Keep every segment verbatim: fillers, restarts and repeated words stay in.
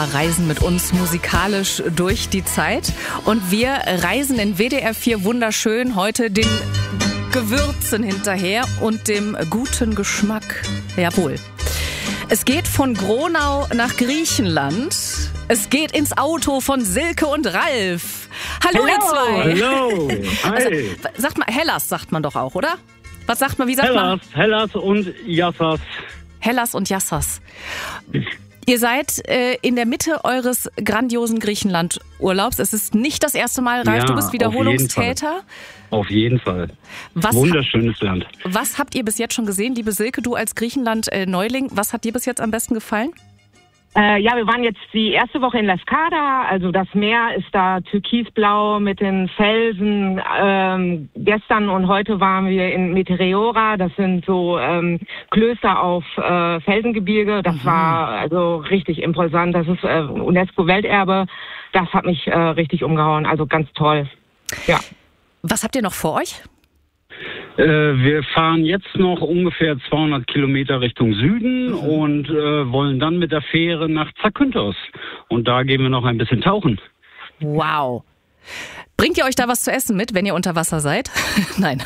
wunderbar reisen mit uns musikalisch durch die Zeit. Und wir reisen in W D R vier wunderschön heute den Gewürzen hinterher und dem guten Geschmack. Jawohl. Es geht von Gronau nach Griechenland. Es geht ins Auto von Silke und Ralf. Hallo, ihr zwei. Hallo. Hi. Also, sagt mal, Hellas sagt man doch auch, oder? Was sagt man, wie sagt Hellas, man? Hellas und Yassas. Hellas und Yassas. Ihr seid äh, in der Mitte eures grandiosen Griechenland-Urlaubs. Es ist nicht das erste Mal, Ralf, Ja, du bist Wiederholungstäter. Auf jeden Fall. Was, Wunderschönes Land. was habt ihr bis jetzt schon gesehen? Liebe Silke, du als Griechenland-Neuling, was hat dir bis jetzt am besten gefallen? Äh, ja, wir waren jetzt die erste Woche in Lefkada, also das Meer ist da türkisblau mit den Felsen. Ähm, gestern und heute waren wir in Meteora, das sind so ähm, Klöster auf äh, Felsengebirge. Das mhm. war also richtig imposant, das ist äh, UNESCO-Welterbe. Das hat mich äh, richtig umgehauen, also ganz toll. Ja. Was habt ihr noch vor euch? Äh, wir fahren jetzt noch ungefähr zweihundert Kilometer Richtung Süden mhm. und äh, wollen dann mit der Fähre nach Zakynthos. Und da gehen wir noch ein bisschen tauchen. Wow. Bringt ihr euch da was zu essen mit, wenn ihr unter Wasser seid? Nein.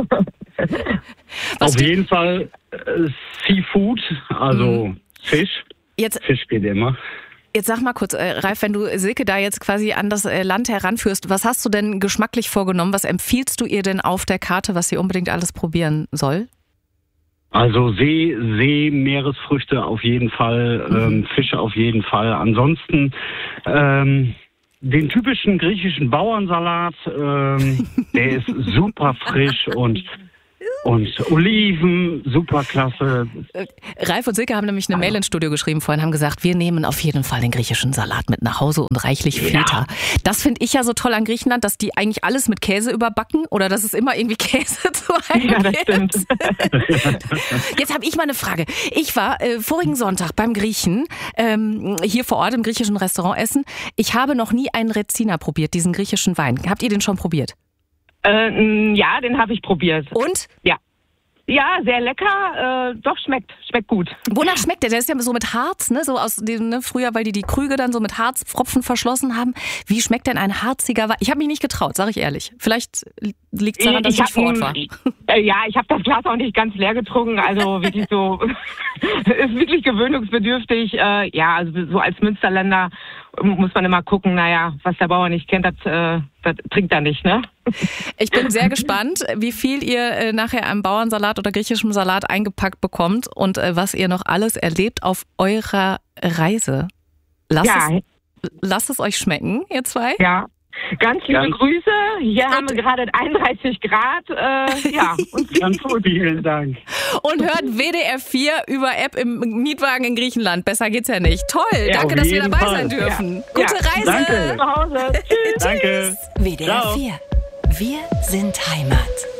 Auf jeden Fall äh, Seafood, also mhm. Fisch. Jetzt, Fisch geht immer. Jetzt sag mal kurz, äh, Ralf, wenn du Silke da jetzt quasi an das äh, Land heranführst, was hast du denn geschmacklich vorgenommen? Was empfiehlst du ihr denn auf der Karte, was sie unbedingt alles probieren soll? Also See, See, Meeresfrüchte auf jeden Fall, mhm. ähm, Fische auf jeden Fall. Ansonsten ähm, den typischen griechischen Bauernsalat, ähm, der ist super frisch und Und Oliven, super klasse. Ralf und Silke haben nämlich eine Mail ins Studio geschrieben vorhin, haben gesagt, wir nehmen auf jeden Fall den griechischen Salat mit nach Hause und reichlich Feta. Ja. Das finde ich ja so toll an Griechenland, dass die eigentlich alles mit Käse überbacken oder dass es immer irgendwie Käse zu einem Ja, das stimmt. Jetzt habe ich mal eine Frage. Ich war äh, vorigen Sonntag beim Griechen, ähm, hier vor Ort im griechischen Restaurant essen. Ich habe noch nie einen Rezina probiert, diesen griechischen Wein. Habt ihr den schon probiert? Äh, ja, den habe ich probiert. Und? Ja. Ja, sehr lecker. Äh, doch, schmeckt. Schmeckt gut. Wonach schmeckt der? Der ist ja so mit Harz, ne? So aus dem, ne? Früher, weil die die Krüge dann so mit Harzpfropfen verschlossen haben. Wie schmeckt denn ein harziger Wein? Ich habe mich nicht getraut, sage ich ehrlich. Vielleicht liegt es daran, dass ich, ich vor Ort war. Äh, ja, ich habe das Glas auch nicht ganz leer getrunken. Also wirklich so, ist wirklich gewöhnungsbedürftig. Äh, ja, also so als Münsterländer muss man immer gucken, naja, was der Bauer nicht kennt, das, äh, das trinkt er nicht, ne? Ich bin sehr gespannt, wie viel ihr äh, nachher am Bauernsalat oder griechischem Salat eingepackt bekommt und äh, was ihr noch alles erlebt auf eurer Reise. Lasst, ja. es, lasst es euch schmecken, ihr zwei. Ja. Ganz liebe Ganz Grüße. Hier und haben wir gerade einunddreißig Grad. Äh, ja, und ganz gut, vielen Dank. Und hört W D R vier über App im Mietwagen in Griechenland. Besser geht's ja nicht. Toll, Ja, danke, auf dass wir jeden dabei Fall. sein dürfen. Ja. Gute Ja. Reise. Danke. zu Hause. Tschüss. Danke. W D R vier. Wir sind Heimat.